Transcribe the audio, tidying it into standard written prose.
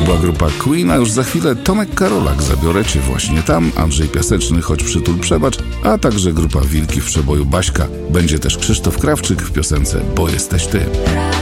była grupa Queen, a już za chwilę Tomek Karolak, Zabiorę Cię właśnie tam, Andrzej Piaseczny, Choć przytul przebacz, a także grupa Wilki w przeboju Baśka. Będzie też Krzysztof Krawczyk w piosence Bo jesteś ty.